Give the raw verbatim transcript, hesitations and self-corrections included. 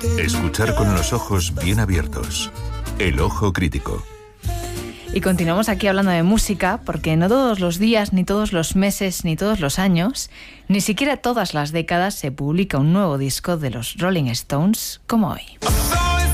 Escuchar con los ojos bien abiertos. El ojo crítico. Y continuamos aquí hablando de música, porque no todos los días, ni todos los meses, ni todos los años, ni siquiera todas las décadas se publica un nuevo disco de los Rolling Stones como hoy.